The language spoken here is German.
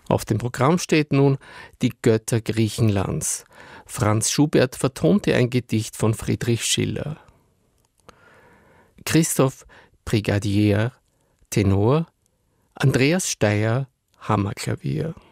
Auf dem Programm steht nun Die Götter Griechenlands. Franz Schubert vertonte ein Gedicht von Friedrich Schiller. Christoph Brigadier, Tenor, Andreas Steyr, Hammerklavier.